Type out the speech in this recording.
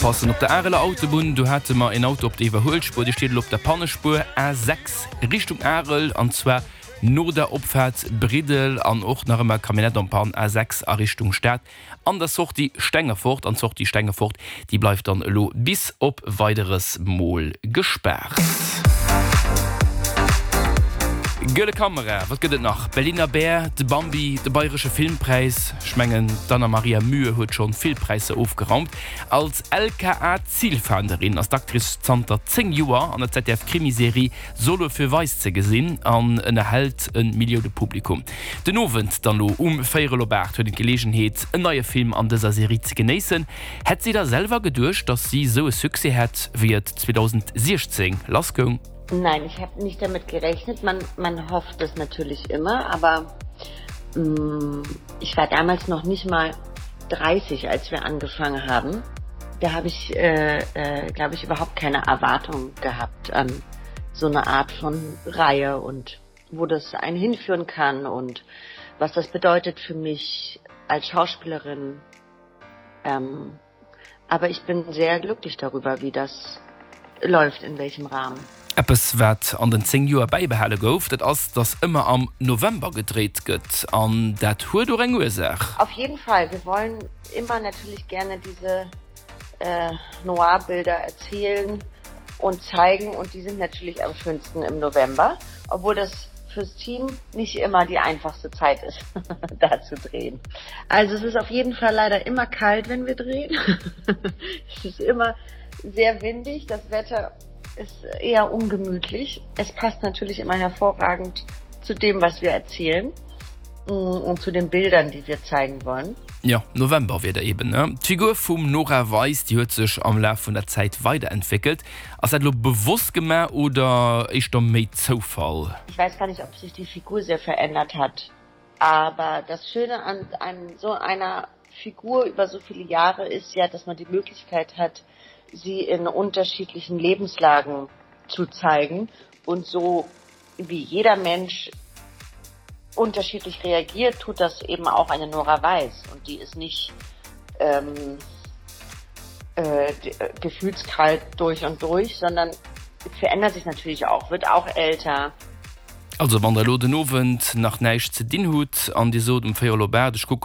oppassen op der Äreler Autobahn. Du hatte mal ein Auto op der Überholspur, die steht op der Pannespur A6 Richtung Ärel, und zwar nur der Opfahrt Bridel an auch nach einmal Kabinett am Pan A6 a Richtung Stadt. An der Sucht die Stängerfurt, an Sucht die Stängerfurt, die bleibt dann lo bis op weiteres Mol gesperrt. Gölle Kamera, was geht nach? Berliner Bär, de Bambi, der Bayerische Filmpreis, schmengen Dana Maria Mühe hat schon viel Preise aufgeräumt. Als LKA-Zielfahnderin, als Aktrice Zter 10 Jahre an der ZDF-Krimiserie Solo für Weiße gesehen, an erhält ein Million Publikum. Den Abend dann noch Feierlobert für die Gelegenheit, einen neuen Film an dieser Serie zu genießen. Hat sie da selber gedurcht, dass sie so ein Success hat wie 2016? Lass gehen. Nein, ich habe nicht damit gerechnet. Man hofft es natürlich immer, aber ich war damals noch nicht mal 30, als wir angefangen haben. Da habe ich, glaube ich, überhaupt keine Erwartung gehabt an so eine Art von Reihe und wo das einen hinführen kann und was das bedeutet für mich als Schauspielerin. Aber ich bin sehr glücklich darüber, wie das läuft, in welchem Rahmen. Etwas wird an den 10 Jahren beibehalten gouf, das immer am November gedreht wird. Und das hat doch eine Ursache. Auf jeden Fall. Wir wollen immer natürlich gerne diese Noir-Bilder erzählen und zeigen. Und die sind natürlich am schönsten im November. Obwohl das fürs Team nicht immer die einfachste Zeit ist, da zu drehen. Also es ist auf jeden Fall leider immer kalt, wenn wir drehen. Es ist immer sehr windig. Das Wetter ist eher ungemütlich. Es passt natürlich immer hervorragend zu dem, was wir erzählen und zu den Bildern, die wir zeigen wollen. Ja, November wird eben. Ne? Die Figur von Nora Weiss, die hat sich am Laufe der Zeit weiterentwickelt. Also hat er bewusst gemacht oder ist das mehr Zufall? Ich weiß gar nicht, ob sich die Figur sehr verändert hat. Aber das Schöne an so einer Figur über so viele Jahre ist ja, dass man die Möglichkeit hat, sie in unterschiedlichen Lebenslagen zu zeigen und so wie jeder Mensch unterschiedlich reagiert, tut das eben auch eine Nora Weiss und die ist nicht gefühlskalt durch und durch, sondern verändert sich natürlich auch, wird auch älter. Also wenn der den Abend nach nächst zu den Hut an die so dem Feierlobert, ich guck